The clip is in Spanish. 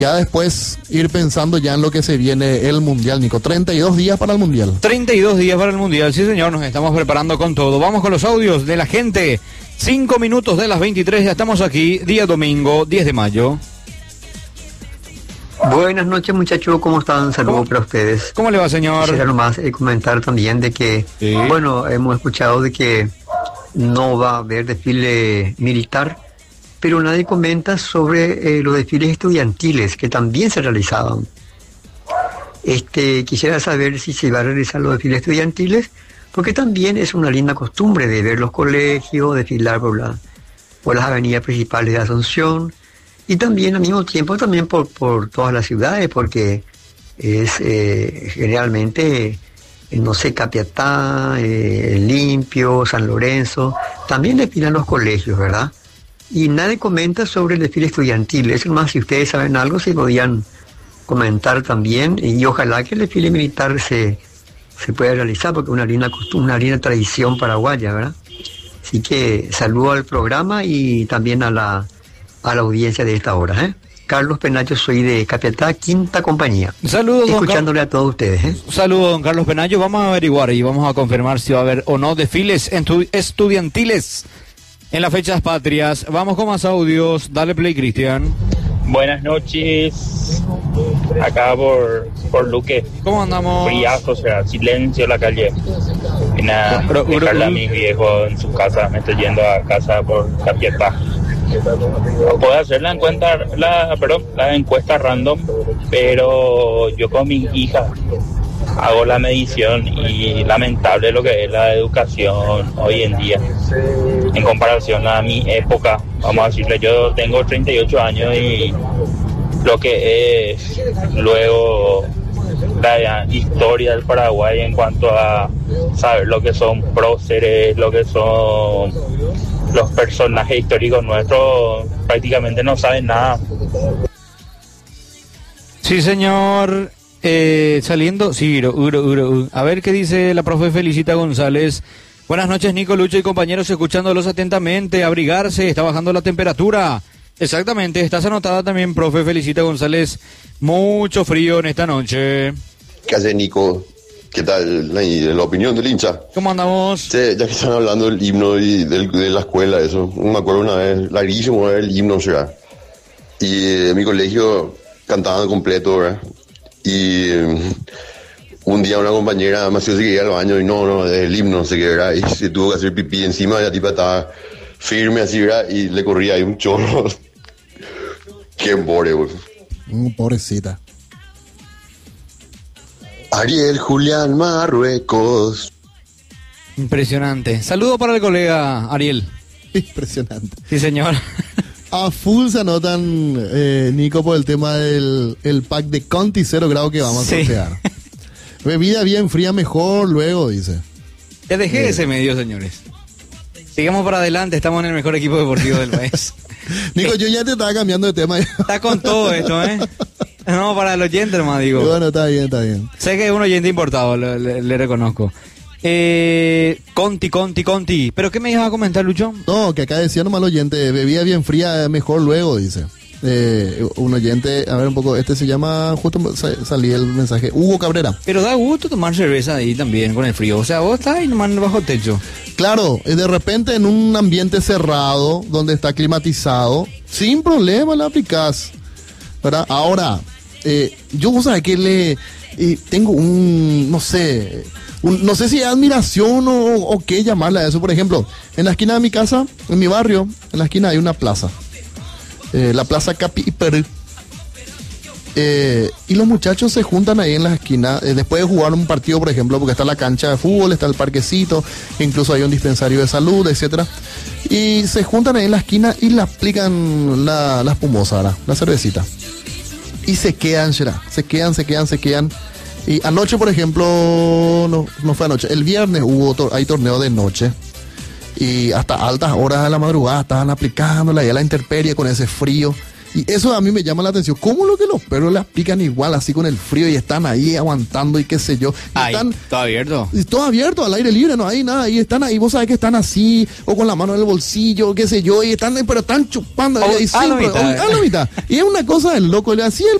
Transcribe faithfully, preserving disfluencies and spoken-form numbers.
Ya después ir pensando ya en lo que se viene el Mundial, Nico. treinta y dos días para el Mundial. treinta y dos días para el Mundial, sí señor, nos estamos preparando con todo. Vamos con los audios de la gente. Cinco minutos de las veintitrés, ya estamos aquí, día domingo, diez de mayo. Buenas noches, muchachos, ¿cómo están? Saludos para ustedes. ¿Cómo le va, señor? Quisiera nomás eh, comentar también de que, sí. bueno, hemos escuchado de que no va a haber desfile militar, pero nadie comenta sobre eh, los desfiles estudiantiles que también se realizaban. Este, quisiera saber si se va a realizar los desfiles estudiantiles, porque también es una linda costumbre de ver los colegios, desfilar por, la, por las avenidas principales de Asunción, y también al mismo tiempo también por, por todas las ciudades, porque es eh, generalmente, eh, no sé, Capiatá, eh, Limpio, San Lorenzo, también desfilan los colegios, ¿verdad? Y nadie comenta sobre el desfile estudiantil. Es más, si ustedes saben algo, se podían comentar también, y ojalá que el desfile militar se, se pueda realizar, porque es una linda costumbre, una linda tradición paraguaya, ¿verdad? Así que saludo al programa y también a la, a la audiencia de esta hora, ¿eh? Carlos Penacho, soy de Capiatá, quinta compañía. Saludos, don escuchándole Car- a todos ustedes, ¿eh? Saludos, don Carlos Penacho. Vamos a averiguar y vamos a confirmar si va a haber o no desfiles estu- estudiantiles en las fechas patrias. Vamos con más audios. Dale play, Cristian. Buenas noches. Acá por, por Luque. ¿Cómo andamos? Friazo, o sea, silencio en la calle. Y nada, Pero, pero, dejarle a pero, mi viejo en su casa. Me estoy yendo a casa por Capiatá. Puedo hacer la encuesta, la, perdón, la encuesta random, pero yo con mi hija hago la medición y lamentable lo que es la educación hoy en día en comparación a mi época. Vamos a decirle, yo tengo treinta y ocho años y lo que es luego la historia del Paraguay en cuanto a saber lo que son próceres, lo que son los personajes históricos nuestros, prácticamente no saben nada. Sí, señor. Eh, saliendo, sí, uro, uro, uro. A ver qué dice la profe Felicita González. Buenas noches, Nico, Lucho y compañeros, escuchándolos atentamente. Abrigarse, está bajando la temperatura. Exactamente, estás anotada también, profe Felicita González. Mucho frío en esta noche. ¿Qué hace, Nico? ¿Qué tal la, la opinión del hincha? ¿Cómo andamos? Sí, ya que están hablando del himno y del, de la escuela, eso. Me acuerdo una vez, larguísimo era el himno, o sea. Y en eh, mi colegio cantaban completo, ¿verdad? Y eh, un día una compañera me hacía seguir al baño y no, no, es el himno, no sé qué, ¿verdad? Y se tuvo que hacer pipí encima y la tipa estaba firme así, ¿verdad? Y le corría ahí un chorro. Qué pobre, güey. Mm, pobrecita. Ariel Julián Marruecos. Impresionante. Saludo para el colega Ariel. Impresionante. Sí, señor. A full se anotan, eh, Nico, por el tema del el pack de Conti cero grado que vamos a Sí. sortear. Bebida bien fría mejor luego, dice. Ya dejé Eh. ese medio, señores. Sigamos para adelante, estamos en el mejor equipo deportivo del país. Nico, yo ya te estaba cambiando de tema. Está con todo esto, ¿eh? No, para el oyente, hermano, digo. Bueno, está bien, está bien. Sé que es un oyente importado, le, le- le reconozco. Eh, Conti, Conti, Conti. ¿Pero qué me ibas a comentar, Lucho? No, que acá decía nomás el oyente, bebida bien fría mejor luego, dice. Eh, un oyente, a ver un poco, este se llama, justo sa- salí el mensaje, Hugo Cabrera. Pero da gusto tomar cerveza ahí también con el frío. O sea, vos estás ahí nomás bajo techo. Claro, eh, de repente en un ambiente cerrado, donde está climatizado, sin problema la aplicás, ¿verdad? Ahora, eh, yo, vos sabés que le, eh, tengo un, no sé, un- no sé si es admiración o, o qué llamarle a eso. Por ejemplo, en la esquina de mi casa, en mi barrio, en la esquina hay una plaza, eh, la Plaza Capi y Perú. Eh, y los muchachos se juntan ahí en la esquina, eh, después de jugar un partido, por ejemplo, porque está la cancha de fútbol, está el parquecito, incluso hay un dispensario de salud, etcétera. Y se juntan ahí en la esquina y le aplican la, la espumosa, ¿verdad? La cervecita. Y se quedan, será, se quedan, se quedan, se quedan. Y anoche, por ejemplo, no, no fue anoche, el viernes hubo tor- hay torneo de noche. Y hasta altas horas de la madrugada estaban aplicándola y a la intemperie con ese frío. Y eso a mí me llama la atención. ¿Cómo lo que los perros las pican igual, así con el frío, y están ahí aguantando y qué sé yo? Y Ay, están, todo abierto. y todo abierto, al aire libre, no hay nada. Y están ahí, vos sabés que están así, o con la mano en el bolsillo, qué sé yo, y están, pero están chupando. O- ahí a la siempre, mitad. o- a la mitad. Y es una cosa del loco. Así el